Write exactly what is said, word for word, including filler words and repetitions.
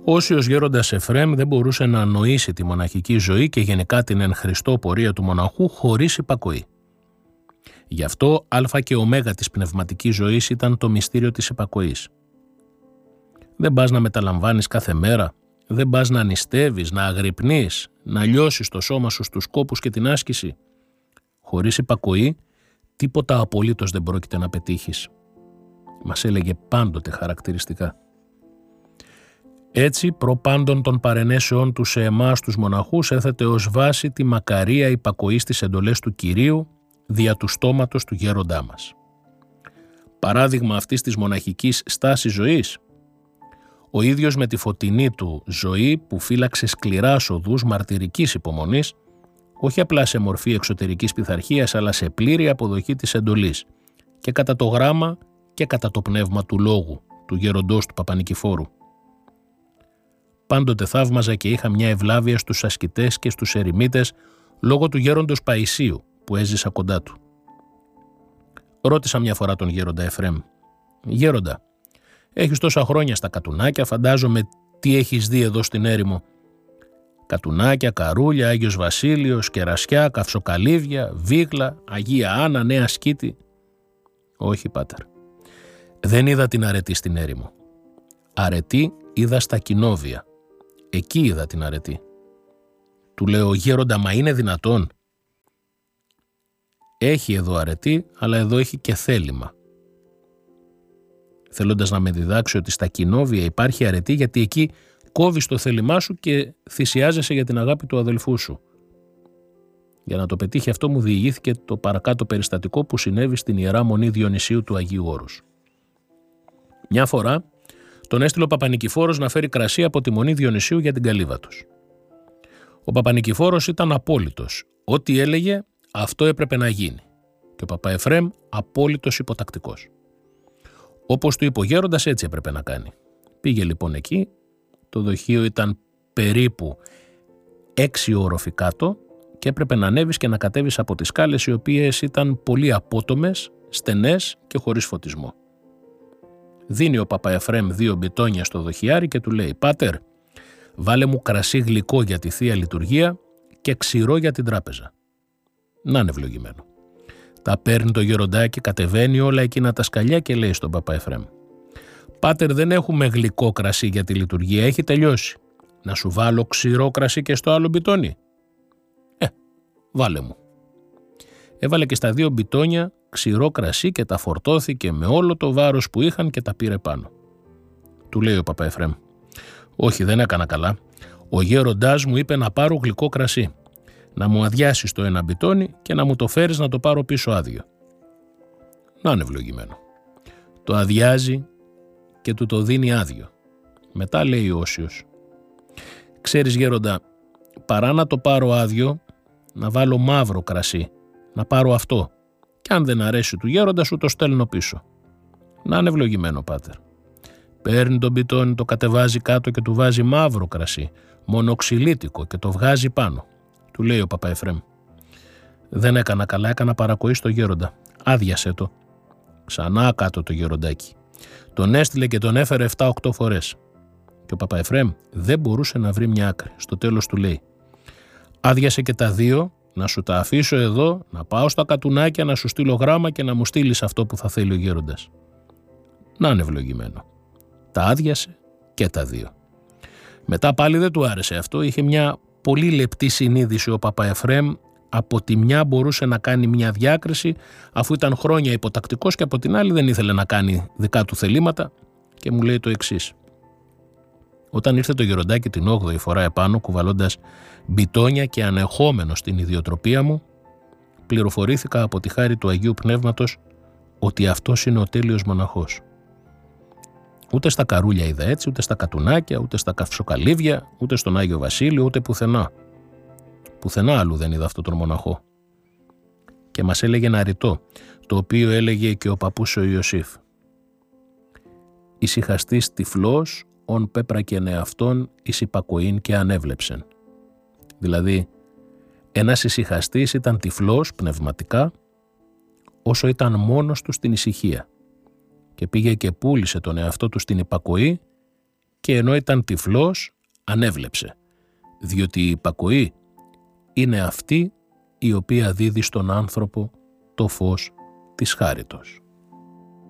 Ο όσιος γέροντας Εφραίμ δεν μπορούσε να ανοήσει τη μοναχική ζωή και γενικά την εν Χριστώ πορεία του μοναχού χωρίς υπακοή. Γι' αυτό α και ω της πνευματικής ζωής ήταν το μυστήριο της υπακοής. Δεν πας να μεταλαμβάνεις κάθε μέρα, δεν πας να νηστεύεις, να αγρυπνείς, να λιώσεις το σώμα σου στους κόπους και την άσκηση. Χωρίς υπακοή, τίποτα απολύτως δεν πρόκειται να πετύχεις. Μας έλεγε πάντοτε χαρακτηριστικά. Έτσι, προ πάντων των παρενέσεών του σε εμάς τους μοναχούς έθετε ως βάση τη μακαρία υπακοή στις εντολές του Κυρίου δια του στόματος του γέροντά μας. Παράδειγμα αυτής της μοναχικής στάσης ζωής, ο ίδιος με τη φωτεινή του ζωή που φύλαξε σκληράς οδούς μαρτυρικής υπομονής, όχι απλά σε μορφή εξωτερικής πειθαρχίας, αλλά σε πλήρη αποδοχή της εντολής και κατά το γράμμα και κατά το πνεύμα του λόγου του γέροντός του Παπανικηφόρου. Πάντοτε θαύμαζα και είχα μια ευλάβεια στους ασκητές και στους ερημίτες λόγω του γέροντος Παϊσίου που έζησα κοντά του. Ρώτησα μια φορά τον γέροντα Εφραίμ, «Γέροντα, έχεις τόσα χρόνια στα κατουνάκια, φαντάζομαι τι έχεις δει εδώ στην έρημο. Κατουνάκια, Καρούλια, Άγιος Βασίλειος, Κερασιά, Καυσοκαλύβια, Βίγλα, Αγία Άννα, Νέα Σκήτη». «Όχι, πάτερ, δεν είδα την αρετή στην έρημο. Αρετή είδα στα Κοινόβια. Εκεί είδα την αρετή». Του λέω, «Γέροντα, μα είναι δυνατόν?» «Έχει εδώ αρετή, αλλά εδώ έχει και θέλημα». Θέλοντας να με διδάξει ότι στα Κοινόβια υπάρχει αρετή, γιατί εκεί κόβεις το θέλημά σου και θυσιάζεσαι για την αγάπη του αδελφού σου. Για να το πετύχει αυτό μου διηγήθηκε το παρακάτω περιστατικό που συνέβη στην Ιερά Μονή Διονυσίου του Αγίου Όρους. Μια φορά τον έστειλε ο Παπανικηφόρος να φέρει κρασί από τη Μονή Διονυσίου για την καλύβα τους. Ο Παπανικηφόρος ήταν απόλυτος. Ό,τι έλεγε, αυτό έπρεπε να γίνει. Και ο Παπα Εφραίμ απόλυτος υποτακτικός. Όπως του είπε ο γέροντας, έτσι έπρεπε να κάνει. Πήγε λοιπόν εκεί, το δοχείο ήταν περίπου έξι όροφοι κάτω και έπρεπε να ανέβεις και να κατέβεις από τις σκάλες, οι οποίες ήταν πολύ απότομες, στενές και χωρίς φωτισμό. Δίνει ο Παπα Εφραίμ δύο μπιτόνια στο δοχιάρι και του λέει, «Πάτερ, βάλε μου κρασί γλυκό για τη Θεία Λειτουργία και ξηρό για την τράπεζα». Να είναι ευλογημένο. Τα παίρνει το γεροντάκι, κατεβαίνει όλα εκείνα τα σκαλιά και λέει στον Παπα Εφραίμ, «Πάτερ, δεν έχουμε γλυκό κρασί για τη λειτουργία, έχει τελειώσει. Να σου βάλω ξηρό κρασί και στο άλλο μπιτόνι?» «Ε, βάλε μου». Έβαλε και στα δύο μπιτόνια ξηρό κρασί και τα φορτώθηκε με όλο το βάρος που είχαν και τα πήρε πάνω. Του λέει ο Παπα Εφραίμ, «Όχι, δεν έκανα καλά. Ο γέροντάς μου είπε να πάρω γλυκό κρασί, να μου αδειάσεις το ένα μπιτόνι και να μου το φέρεις να το πάρω πίσω άδειο». Να είναι ευλογημένο. Το αδειάζει και του το δίνει άδειο. Μετά λέει ο Όσιος, «Ξέρεις γέροντα, παρά να το πάρω άδειο, να βάλω μαύρο κρασί, να πάρω αυτό. Και αν δεν αρέσει του γέροντα σου το στέλνω πίσω». Να είναι ευλογημένο, πάτερ. Παίρνει τον μπιτόνι, το κατεβάζει κάτω και του βάζει μαύρο κρασί, μονοξυλίτικο, και το βγάζει πάνω. Του λέει ο Παπα Εφραίμ, «Δεν έκανα καλά, έκανα παρακοή στο γέροντα. Άδειασε το». Ξανά κάτω το γεροντάκι. Τον έστειλε και τον έφερε εφτά οκτώ φορές. Και ο Παπα Εφραίμ δεν μπορούσε να βρει μια άκρη. Στο τέλος του λέει, «Άδειασε και τα δύο, να σου τα αφήσω εδώ, να πάω στα κατουνάκια, να σου στείλω γράμμα και να μου στείλεις αυτό που θα θέλει ο γέροντας». Να είναι ευλογημένο. Τα άδειασε και τα δύο. Μετά πάλι δεν του άρεσε αυτό, είχε μια πολύ λεπτή συνείδηση ο Παπα Εφραίμ. Από τη μια μπορούσε να κάνει μια διάκριση, αφού ήταν χρόνια υποτακτικός, και από την άλλη δεν ήθελε να κάνει δικά του θελήματα, και μου λέει το εξής. Όταν ήρθε το γεροντάκι την όγδοη φορά επάνω, κουβαλώντας μπιτόνια και ανεχόμενο στην ιδιοτροπία μου, πληροφορήθηκα από τη χάρη του Αγίου Πνεύματος ότι αυτός είναι ο τέλειος μοναχός. Ούτε στα Καρούλια είδα έτσι, ούτε στα Κατουνάκια, ούτε στα Καυσοκαλύβια, ούτε στον Άγιο Βασίλειο, ούτε πουθενά. Πουθενά αλλού δεν είδα αυτόν τον μοναχό. Και μας έλεγε ένα ρητό, το οποίο έλεγε και ο παππούς ο Ιωσήφ. «Ησυχαστής τυφλός, ον πέπρακεν εαυτόν εις υπακοήν και ανέβλεψεν». Δηλαδή, ένας ησυχαστής ήταν τυφλός πνευματικά, όσο ήταν μόνος του στην ησυχία, και πήγε και πούλησε τον εαυτό του στην υπακοή και ενώ ήταν τυφλός ανέβλεψε, διότι η υπακοή είναι αυτή η οποία δίδει στον άνθρωπο το φως της χάριτος.